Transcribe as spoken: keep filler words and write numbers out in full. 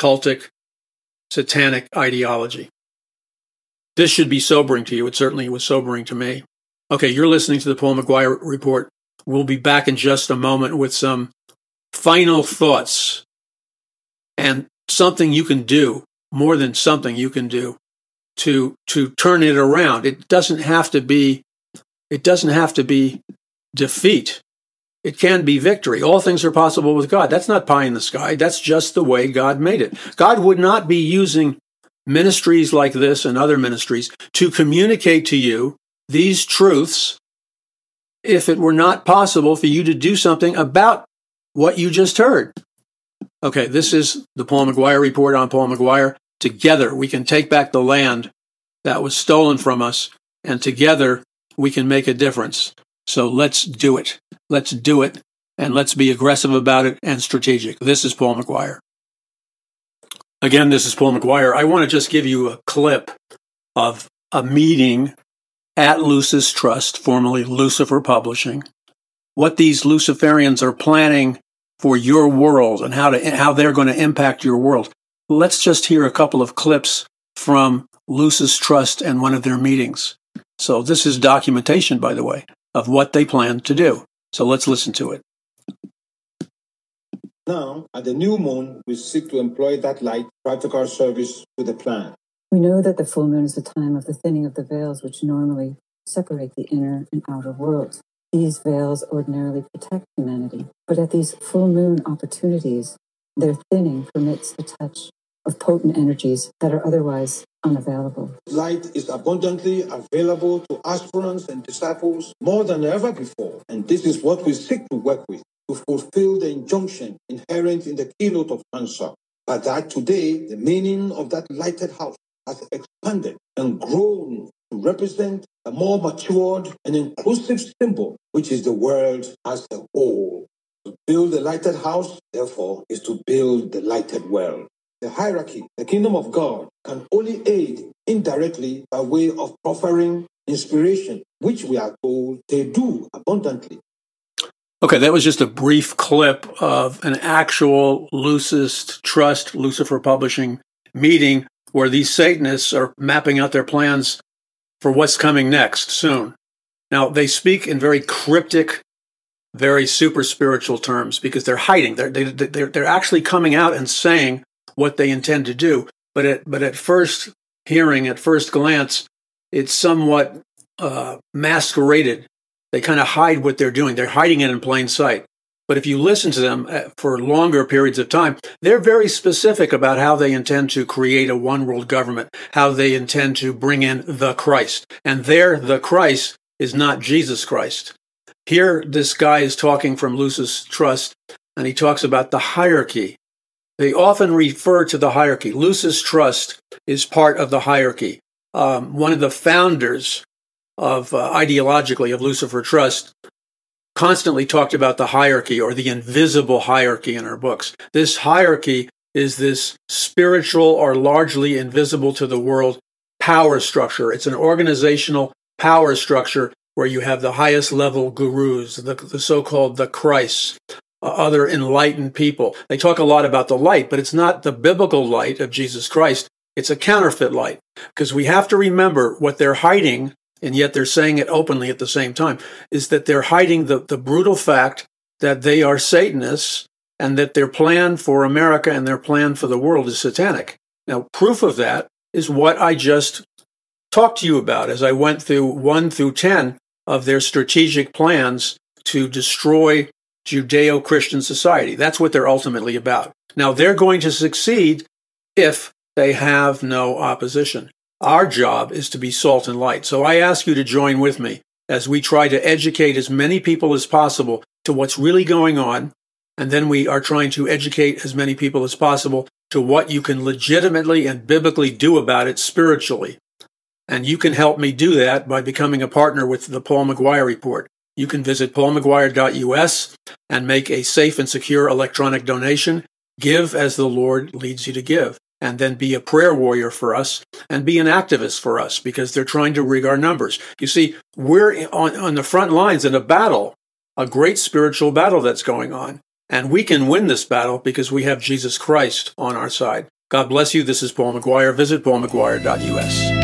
occultic, satanic ideology. This should be sobering to you. It certainly was sobering to me. Okay, you're listening to the Paul McGuire Report. We'll be back in just a moment with some final thoughts and something you can do, more than something you can do, to to turn it around. It doesn't have to be, it doesn't have to be defeat. It can be victory. All things are possible with God. That's not pie in the sky. That's just the way God made it. God would not be using ministries like this and other ministries to communicate to you these truths if it were not possible for you to do something about what you just heard. Okay, this is the Paul McGuire Report on Paul McGuire. Together, we can take back the land that was stolen from us, and together, we can make a difference. So let's do it. Let's do it, and let's be aggressive about it and strategic. This is Paul McGuire. Again, this is Paul McGuire. I want to just give you a clip of a meeting at Lucis Trust, formerly Lucifer Publishing, what these Luciferians are planning for your world and how to how they're going to impact your world. Let's just hear a couple of clips from Lucis Trust and one of their meetings. So this is documentation, by the way, of what they plan to do. So let's listen to it. Now, at the new moon, we seek to employ that light practical service to the plan. We know that the full moon is the time of the thinning of the veils which normally separate the inner and outer worlds. These veils ordinarily protect humanity, but at these full moon opportunities, their thinning permits the touch of potent energies that are otherwise unavailable. Light is abundantly available to aspirants and disciples more than ever before, and this is what we seek to work with to fulfill the injunction inherent in the keynote of Ansar, but that today the meaning of that lighted house has expanded and grown to represent a more matured and inclusive symbol, which is the world as a whole. To build the lighted house, therefore, is to build the lighted world. The hierarchy, the kingdom of God, can only aid indirectly by way of proffering inspiration, which we are told they do abundantly. Okay, that was just a brief clip of an actual Lucis Trust, Lucifer Publishing meeting where these Satanists are mapping out their plans for what's coming next soon. Now, they speak in very cryptic, very super spiritual terms because they're hiding. They're, they, they're, they're actually coming out and saying what they intend to do. But at, but at first hearing, at first glance, it's somewhat uh, masqueraded. They kind of hide what they're doing. They're hiding it in plain sight. But if you listen to them for longer periods of time, they're very specific about how they intend to create a one-world government, how they intend to bring in the Christ. And there, the Christ is not Jesus Christ. Here, this guy is talking from Lucis Trust, and he talks about the hierarchy. They often refer to the hierarchy. Lucis Trust is part of the hierarchy. Um, one of the founders of uh, ideologically of Lucifer Trust constantly talked about the hierarchy or the invisible hierarchy in her books. This hierarchy is this spiritual or largely invisible to the world power structure. It's an organizational power structure where you have the highest level gurus, the, the so-called the Christs, uh, other enlightened people. They talk a lot about the light, but it's not the biblical light of Jesus Christ. It's a counterfeit light because we have to remember what they're hiding, and yet they're saying it openly at the same time, is that they're hiding the, the brutal fact that they are Satanists and that their plan for America and their plan for the world is satanic. Now, proof of that is what I just talked to you about as I went through one through ten of their strategic plans to destroy Judeo-Christian society. That's what they're ultimately about. Now, they're going to succeed if they have no opposition. Our job is to be salt and light. So I ask you to join with me as we try to educate as many people as possible to what's really going on. And then we are trying to educate as many people as possible to what you can legitimately and biblically do about it spiritually. And you can help me do that by becoming a partner with the Paul McGuire Report. You can visit paul mcguire dot u s and make a safe and secure electronic donation. Give as the Lord leads you to give. And then be a prayer warrior for us and be an activist for us because they're trying to rig our numbers. You see, we're on, on the front lines in a battle, a great spiritual battle that's going on. And we can win this battle because we have Jesus Christ on our side. God bless you. This is Paul McGuire. Visit paul mcguire dot u s.